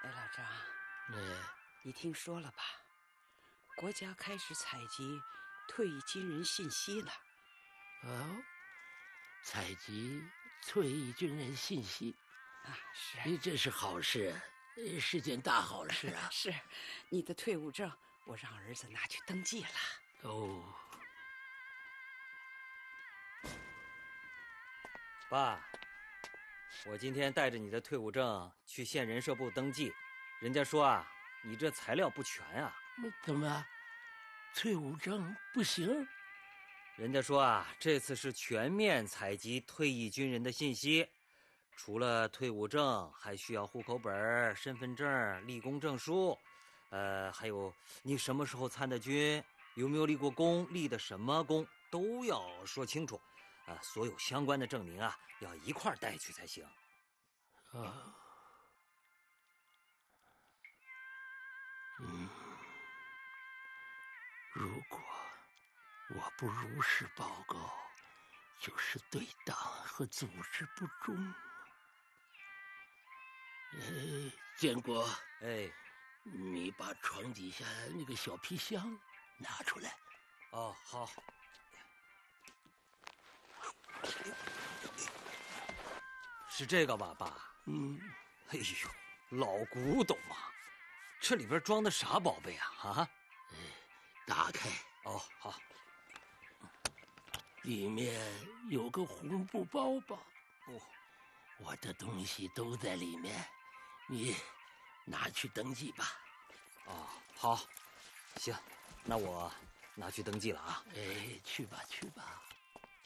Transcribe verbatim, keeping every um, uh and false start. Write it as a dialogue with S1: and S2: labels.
S1: 哎，老张，
S2: 嗯，
S1: 你听说了吧？国家开始采集退役军人信息了。
S2: 哦，采集退役军人信息
S1: 啊，是，
S2: 这是好事，是件大好事啊！
S1: 是，你的退伍证我让儿子拿去登记了。
S2: 哦，
S3: 爸，我今天带着你的退伍证去县人社部登记，人家说啊，你这材料不全啊。
S2: 怎么，退伍证不行？
S3: 人家说啊，这次是全面采集退役军人的信息，除了退伍证，还需要户口本、身份证、立功证书，呃，还有你什么时候参的军，有没有立过功，立的什么功，都要说清楚。啊，所有相关的证明啊，要一块带去才行。
S2: 啊，嗯，如果我不如实报告，就是对党和组织不忠。哎，建国，
S3: 哎，
S2: 你把床底下那个小皮箱拿出来。
S3: 哦，好。是这个吧，爸？
S2: 嗯。
S3: 哎呦，老古董啊！这里边装的啥宝贝啊？啊？
S2: 哎，打开。
S3: 哦，好。
S2: 里面有个红布包包。
S3: 哦，
S2: 我的东西都在里面，你拿去登记吧。
S3: 哦，好，行，那我拿去登记了啊。
S2: 哎，去吧，去吧。